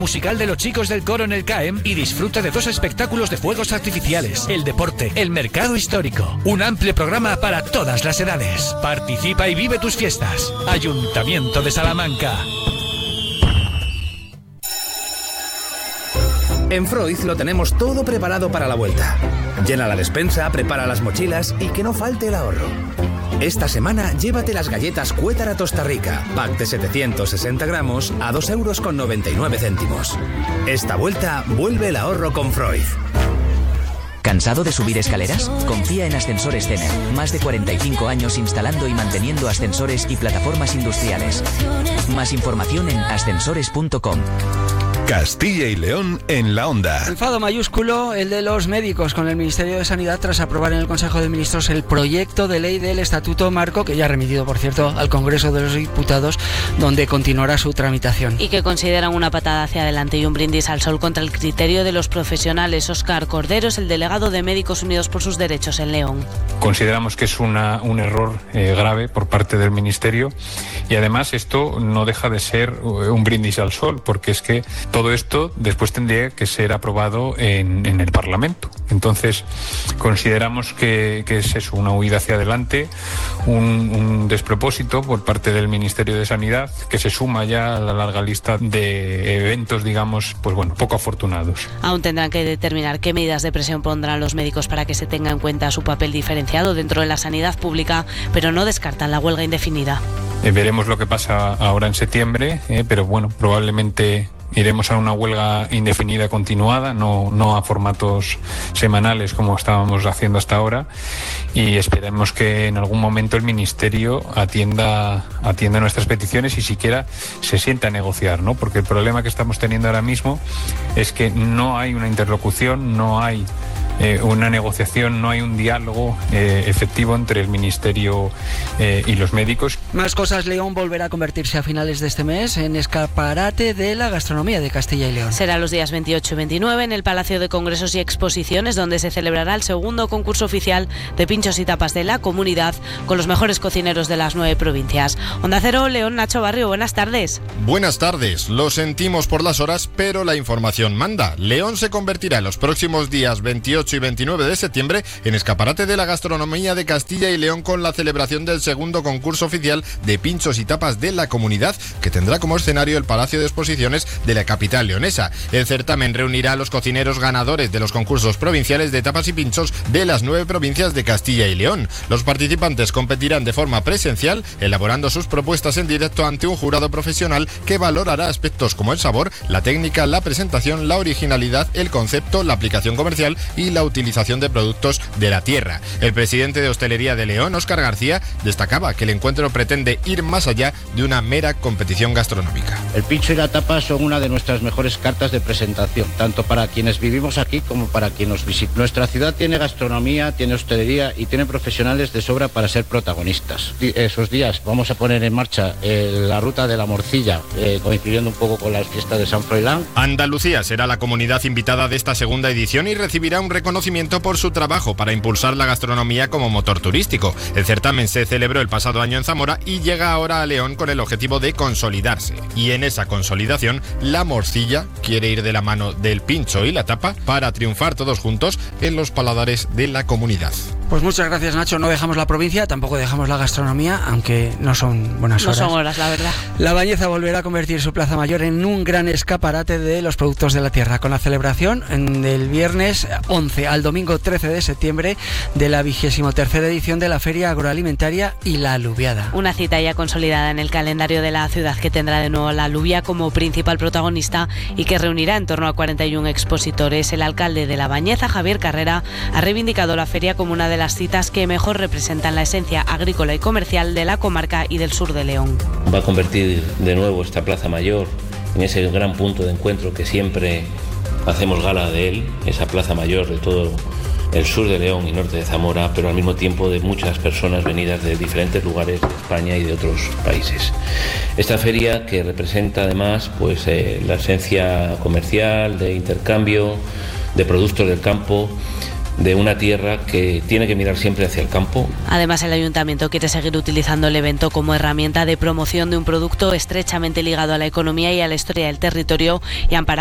musical de los chicos del coro en el CAEM y disfruta de 2 espectáculos de fuegos artificiales, el deporte, el mercado histórico. Un amplio programa para todas las edades. Participa y vive tus fiestas. Ayuntamiento de Salamanca. En Freud lo tenemos todo preparado para la vuelta. Llena la despensa, prepara las mochilas y que no falte el ahorro. Esta semana llévate las galletas Cuétara Tosta Rica, pack de 760 gramos a 2,99 €. Esta vuelta vuelve el ahorro con Freud. ¿Cansado de subir escaleras? Confía en Ascensores Cener. Más de 45 años instalando y manteniendo ascensores y plataformas industriales. Más información en ascensores.com. Castilla y León en la onda. Enfado mayúsculo el de los médicos con el Ministerio de Sanidad tras aprobar en el Consejo de Ministros el proyecto de ley del Estatuto Marco, que ya ha remitido, por cierto, al Congreso de los Diputados, donde continuará su tramitación. Y que consideran una patada hacia adelante y un brindis al sol contra el criterio de los profesionales. Óscar Cordero es el delegado de Médicos Unidos por sus Derechos en León. Consideramos que es un error grave por parte del Ministerio y además esto no deja de ser un brindis al sol, porque es que todo esto después tendría que ser aprobado en el Parlamento. Entonces consideramos que es eso, una huida hacia adelante, un despropósito por parte del Ministerio de Sanidad, que se suma ya a la larga lista de eventos, digamos, pues bueno, poco afortunados. Aún tendrán que determinar qué medidas de presión pondrán los médicos para que se tenga en cuenta su papel diferenciado dentro de la sanidad pública, pero no descartan la huelga indefinida. Veremos lo que pasa ahora en septiembre, pero bueno, probablemente iremos a una huelga indefinida continuada, no a formatos semanales como estábamos haciendo hasta ahora, y esperemos que en algún momento el Ministerio atienda nuestras peticiones y siquiera se sienta a negociar, ¿no? Porque el problema que estamos teniendo ahora mismo es que no hay una interlocución, no hay una negociación, no hay un diálogo efectivo entre el Ministerio y los médicos. Más cosas. León volverá a convertirse a finales de este mes en escaparate de la gastronomía de Castilla y León. Será los días 28 y 29 en el Palacio de Congresos y Exposiciones, donde se celebrará el segundo concurso oficial de pinchos y tapas de la comunidad con los mejores cocineros de las 9 provincias. Onda Cero, León, Nacho Barrio, buenas tardes. Buenas tardes. Lo sentimos por las horas, pero la información manda. León se convertirá en los próximos días 28 y 29 de septiembre en escaparate de la gastronomía de Castilla y León, con la celebración del segundo concurso oficial de pinchos y tapas de la comunidad, que tendrá como escenario el Palacio de Exposiciones de la capital leonesa. El certamen reunirá a los cocineros ganadores de los concursos provinciales de tapas y pinchos de las 9 provincias de Castilla y León. Los participantes competirán de forma presencial, elaborando sus propuestas en directo ante un jurado profesional que valorará aspectos como el sabor, la técnica, la presentación, la originalidad, el concepto, la aplicación comercial y la utilización de productos de la tierra. El presidente de Hostelería de León, Óscar García, destacaba que el encuentro pretende ir más allá de una mera competición gastronómica. El pincho y la tapa son una de nuestras mejores cartas de presentación, tanto para quienes vivimos aquí como para quien nos visita. Nuestra ciudad tiene gastronomía, tiene hostelería y tiene profesionales de sobra para ser protagonistas. Esos días vamos a poner en marcha la ruta de la morcilla, coincidiendo un poco con las fiestas de San Froilán. Andalucía será la comunidad invitada de esta segunda edición y recibirá un reconocimiento por su trabajo para impulsar la gastronomía como motor turístico. El certamen se celebró el pasado año en Zamora y llega ahora a León con el objetivo de consolidarse. Y en esa consolidación, la morcilla quiere ir de la mano del pincho y la tapa para triunfar todos juntos en los paladares de la comunidad. Pues muchas gracias, Nacho. No dejamos la provincia, tampoco dejamos la gastronomía, aunque no son buenas horas. No son horas, la verdad. La Bañeza volverá a convertir su Plaza Mayor en un gran escaparate de los productos de la tierra, con la celebración del viernes 11 al domingo 13 de septiembre de la 23ª edición de la Feria Agroalimentaria y la Alubiada. Una cita ya consolidada en el calendario de la ciudad, que tendrá de nuevo la alubia como principal protagonista y que reunirá en torno a 41 expositores. El alcalde de La Bañeza, Javier Carrera, ha reivindicado la feria como una de las citas que mejor representan la esencia agrícola y comercial de la comarca y del sur de León. Va a convertir de nuevo esta Plaza Mayor en ese gran punto de encuentro que siempre hacemos gala de él, esa Plaza Mayor de todo el sur de León y norte de Zamora, pero al mismo tiempo de muchas personas venidas de diferentes lugares de España y de otros países. Esta feria, que representa además pues la esencia comercial, de intercambio, de productos del campo, de una tierra que tiene que mirar siempre hacia el campo. Además, el Ayuntamiento quiere seguir utilizando el evento como herramienta de promoción de un producto estrechamente ligado a la economía y a la historia del territorio y amparado